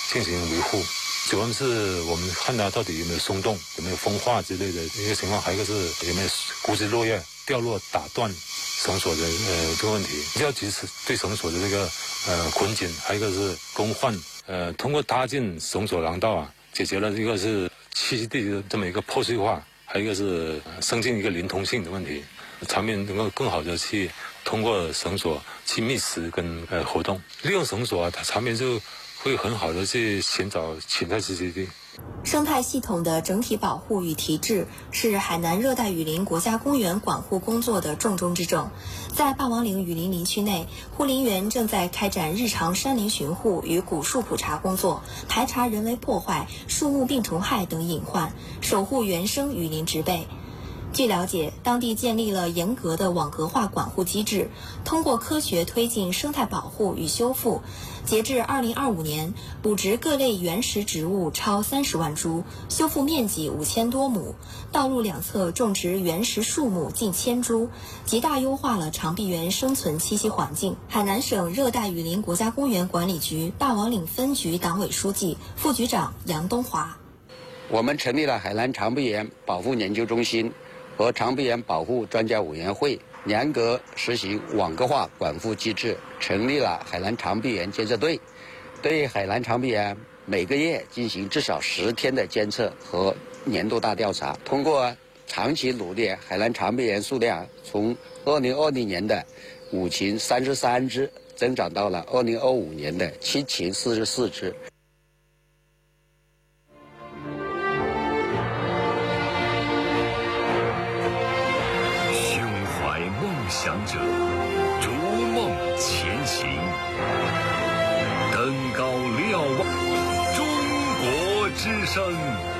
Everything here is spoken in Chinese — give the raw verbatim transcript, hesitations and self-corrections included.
进行维护。主要是我们看它到底有没有松动，有没有风化之类的一个情况，还有一个是有没有枯枝落叶掉落打断绳索的呃这个问题，比较及时对绳索的这个呃捆紧，还有一个是更换，呃通过搭建绳索廊道啊，解决了一个是栖息地的这么一个破碎化，还有一个是生境一个灵通性的问题，船民能够更好的去通过绳索去觅食跟呃活动，利用绳索啊，它船民就会很好的去寻找潜在栖息地。 生态系统的整体保护与提质是海南热带雨林国家公园管护工作的重中之重。在霸王岭雨林林区内，护林员正在开展日常山林巡护与古树普查工作，排查人为破坏、树木病虫害等隐患，守护原生雨林植被。据了解，当地建立了严格的网格化管护机制，通过科学推进生态保护与修复。截至二零二五年，补植各类原始植物超三十万株，修复面积五千多亩，道路两侧种植原始树木近千株，极大优化了长臂猿生存栖息环境。海南省热带雨林国家公园管理局霸王岭分局党委书记、副局长杨东华。 我们成立了海南长臂猿保护研究中心和长臂猿保护专家委员会，严格实行网格化管护机制，成立了海南长臂猿监测队，对海南长臂猿每个月进行至少十天的监测和年度大调查。通过长期努力，海南长臂猿数量从二零二零年的五群三十三只增长到了二零二五年的七群四十四只。 想者逐梦前行，登高瞭望，中国之声。